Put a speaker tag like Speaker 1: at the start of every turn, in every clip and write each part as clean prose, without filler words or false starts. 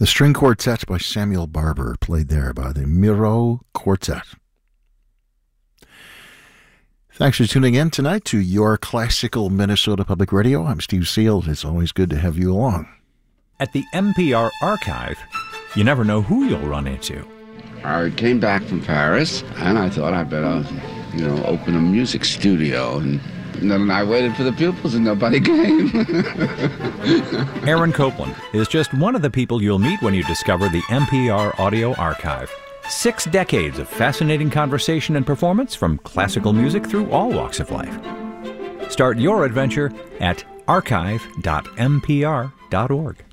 Speaker 1: The String Quartet by Samuel Barber, played there by the Miro Quartet. Thanks for tuning in tonight to Your Classical Minnesota Public Radio. I'm Steve Seal. It's always good to have you along.
Speaker 2: At the NPR Archive, you never know who you'll run into.
Speaker 3: I came back from Paris, and I thought I better, open a music studio. And then I waited for the pupils, and nobody came.
Speaker 2: Aaron Copland is just one of the people you'll meet when you discover the NPR Audio Archive. 6 decades of fascinating conversation and performance from classical music through all walks of life. Start your adventure at archive.npr.org.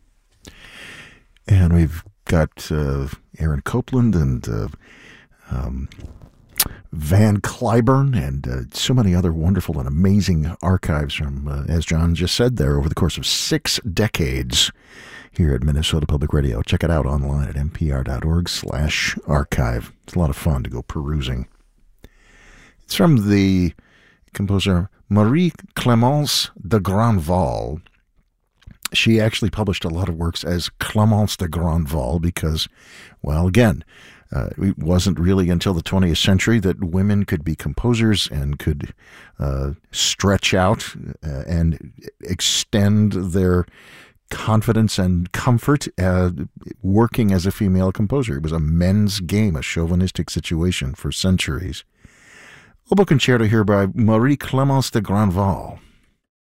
Speaker 1: And we've got Aaron Copland and Van Cliburn and so many other wonderful and amazing archives from, as John just said there, over the course of 6 decades here at Minnesota Public Radio. Check it out online at npr.org/archive. It's a lot of fun to go perusing. It's from the composer Marie-Clémence de Grandval. She actually published a lot of works as Clémence de Grandval because, well, again, it wasn't really until the 20th century that women could be composers and could stretch out and extend their confidence and comfort working as a female composer. It was a men's game, a chauvinistic situation for centuries. Oboe Concerto here by Marie-Clémence de Grandval.